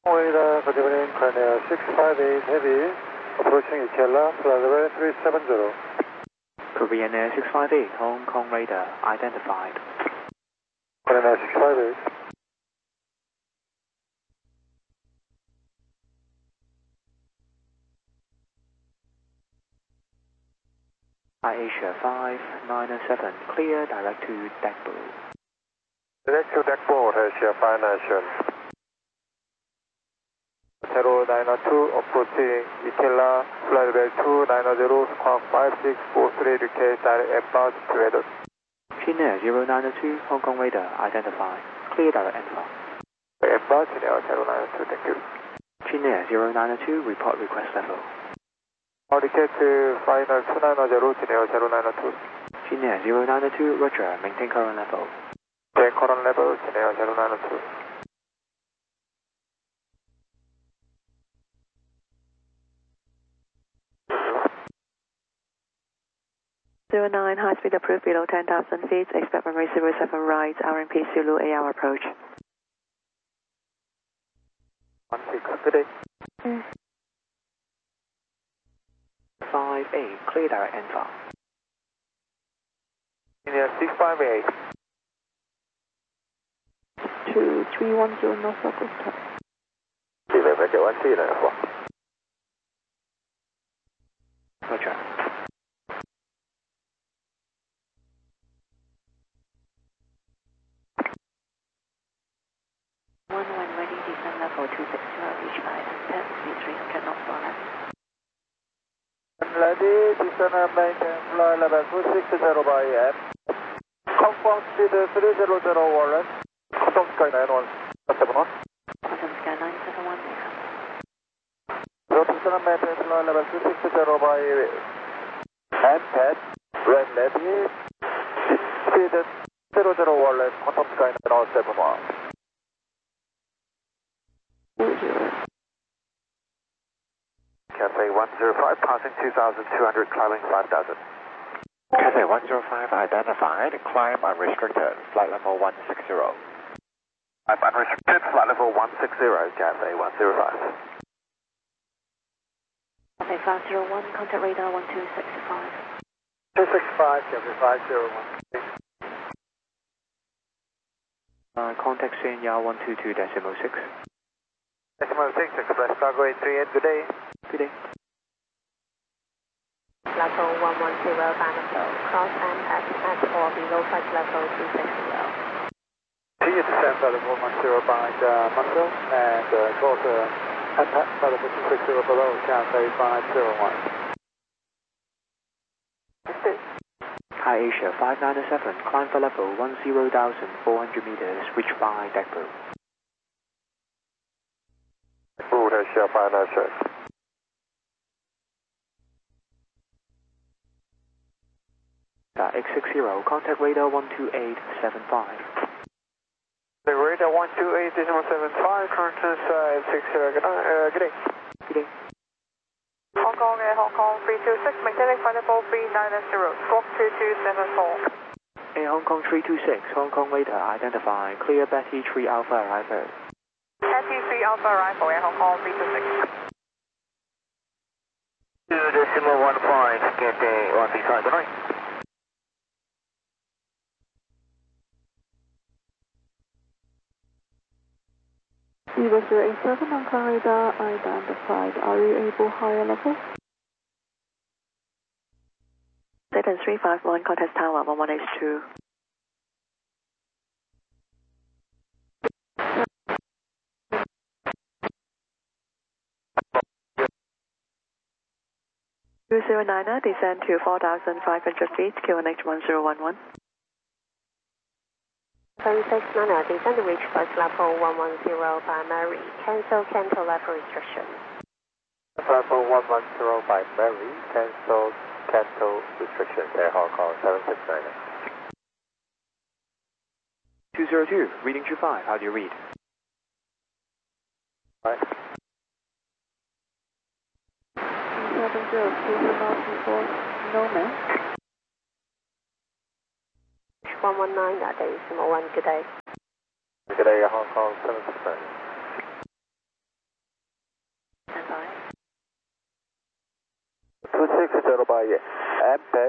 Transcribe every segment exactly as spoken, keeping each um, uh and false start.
Radar, good evening, Cornell six five eight Heavy, approaching Ikela, flight level three seven zero. Korean Air six five eight, Hong Kong radar identified. Cornell six five eight. Asia five nine seven, clear direct to deck blue. Direct to deck blue, Asia five nine seven. zero nine two, approaching Ikela, flight level two nine zero, squawk five six four three, request direct inbound to weather. China zero nine two, Hong Kong radar identified. Clear direct inbound. Inbound, China zero nine two, thank you. China zero nine two, report request level. Request final two nine zero, China zero nine two. China zero nine two, roger, maintain current level. Maintain current level, China zero nine two. zero nine, high speed approved below ten thousand feet, expect runway zero seven right, R M P Zulu eight hour approach. one six, good day. Mm. five eight, clear direct inbound. India six five eight. two three one zero North Southwest Tower. Đi về phải chịu anh T này không? Roger. one one ready, descend level two six zero, reach by ten speed three hundred knots for left. Ready, descend and maintain flight level two six zero by M. Confirm speed three zero zero Warren. Quantum Sky nine one seven one. Quantum Sky nine seven one, Zero descend and maintain flight level two six zero by M. ten. Red ready. Speed zero zero Warren. Quantum Sky nine one seven one. Cathay one zero five, passing two thousand two hundred, climbing five thousand. Cathay one zero five identified, climb unrestricted, flight level one six zero. I'm unrestricted, flight level one six zero, Cathay one zero five. Cathay five zero one, contact radar one two six five. two six five, Cathay five zero one. Uh, contact Senya one two two decimal six. Decimal six, Express Cargo eight three eight, good day. Good day. Level one one zero, Bannerflow, cross and at at or below flight level two six zero. See you descend by level one one zero by uh, Muscle and uh, cross uh, at by level two six zero below, Cathay five zero one. Hi Asia five nine seven, climb for level one zero thousand four hundred meters, reach by deck blue. Blue, Asia five nine seven. X six zero, contact radar one two eight seven five. The radar one two eight decimal seven five, current is uh, X six zero, good, uh, good day. Good day. Hong Kong Air Hong Kong three two six, maintaining flight level three nine zero, squawk two two seven four. Air Hong Kong three two six, Hong Kong radar identified, clear Betty three Alpha arrival. Betty three Alpha arrival, Air Hong Kong three two six. two decimal one five, get a one three five, good night. zero zero eight seven, Hong Kong radar identified. Are you able higher level? Saturn three five one, contact tower one one H two. two zero nine, descend to four thousand five hundred feet, Q N H one zero one one. seven six nine, descend to reach flight level one one zero by Mary, cancel cancel level restriction. Level one one zero by Mary, cancel, cancel restrictions, Air Hong Kong seven six nine. two zero two, reading two five, how do you read? Right. seven zero two, multiple, no man. one one nine, decimal one, good day. Good day, Hong Kong seven six nine.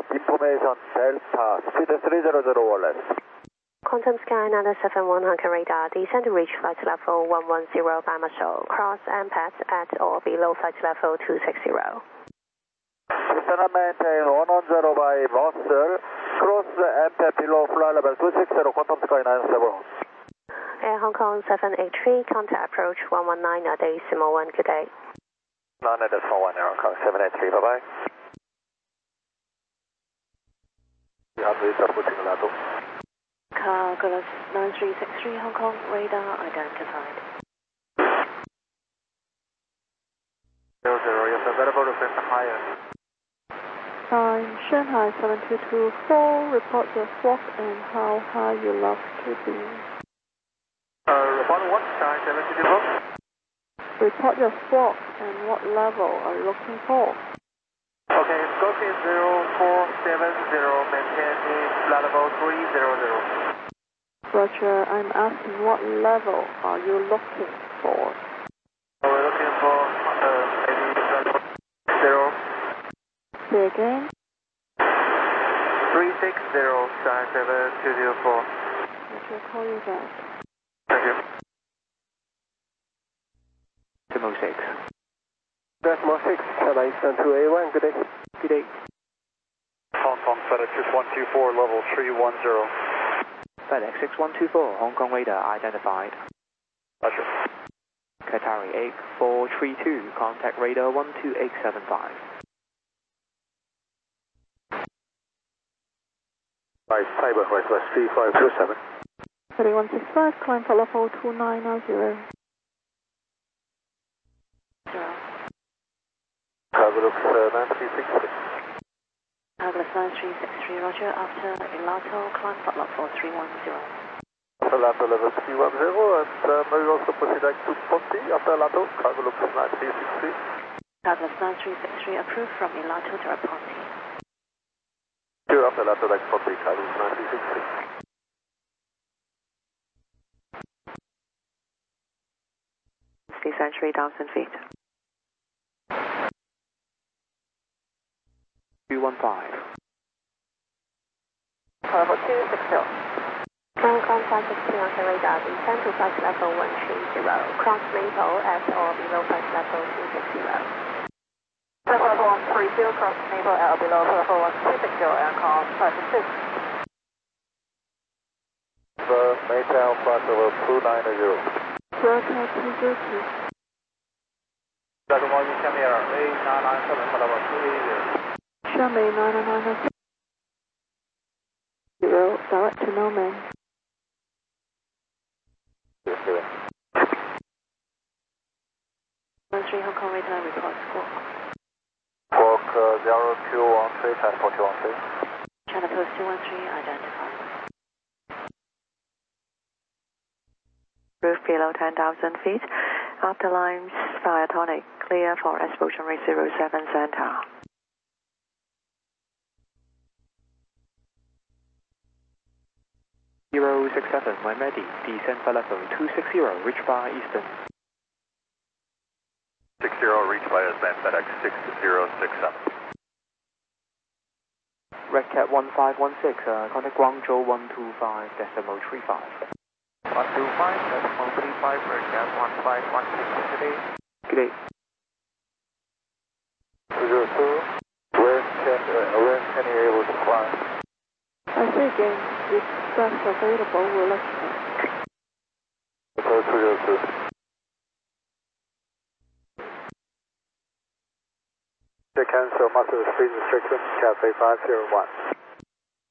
information Delta, speed three zero zero Wallace. Quantum Sky nine seven one Hong Kong radar, descend to reach flight level one one zero by Marshall, cross M P A T at or below flight level two six zero. Descend and maintain one one zero by Marshall, cross M P A T below flight level two six zero, Quantum Sky nine seven. Air Hong Kong seven eight three, contact approach one one nine, a decimal one, good day. nine decimal one, Air Hong Kong seven eight three, bye bye. You have reached approaching Lato. Carglass nine three six three Hong Kong, radar identified. zero zero, yes, available to send higher. Nine Shanghai seven two two four, report your squawk and how high you love to be. Uh, report what, Shanghai seven two two four? Report your squawk and what level are you looking for? Okay, Scorpion zero four seven zero, maintaining flight level three zero zero. Roger, I'm asking what level are you looking for? We're looking for uh, maybe flight level zero. Say again? three six zero, Shanghai seven two zero four. Roger, call you back. Thank you. Decimal six. Decimal six, Shanghai seven two A one, good day. Good day. Hong Kong FedEx six one two four, level three one zero. FedEx six one two four, Hong Kong radar identified. Roger. Qatari eight four three two, contact radar one two eight seven five. Right, Cyber Northwest three five two seven. Heading one six five, climb for level two nine nine zero. Zero. Carglass uh, nine three six three. Carglass nine three six three, roger, after Ilato, climb for level three one zero. After Lato level three one zero, and uh, may we also proceed to Ponty after Lato, Carglass nine three six three. Carglass nine three six three, approved from Ilato to Ponty. Here after Lato, like Ponty, Carglass nine three six three. Descend three thousand feet. two one five. Level two six zero. Hong Kong five six two on the radar, descend to flight level one three zero, cross Maple at or below flight level two six zero. Level one three zero, cross Maple at or below level one two six zero, aircraft five six two. The Maytown flight level two nine zero. Delta two zero two. Delta one, you come here, eight nine nine seven, flight level two eight zero. Xiaomei nine nine nine zero, direct to Nomad. one three Hong Kong radar, report squawk. Squawk uh, zero two one three, transport two one three. China Post two one three, identified. Roof below ten thousand feet. After lines, diatonic, clear for explosion rate zero seven center. zero six seven, when ready, descend for level two six zero, reach by Eastern. six zero, reach by Eastern, FedEx six zero six seven. Red Cat one five one six, uh, contact Guangzhou one two five, decimal three five. one two five, decimal three five, Red Cat one five one six, good day. Good day. two zero two, where can, uh, where can you able to fly? I say again, if that's available, we'll let you know. Hotel two zero two. They cancel master speed restriction, Cathay five zero one.